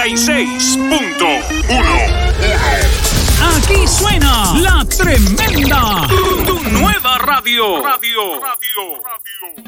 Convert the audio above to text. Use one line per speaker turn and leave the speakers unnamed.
96.1.
Aquí suena La Tremenda, tu nueva radio.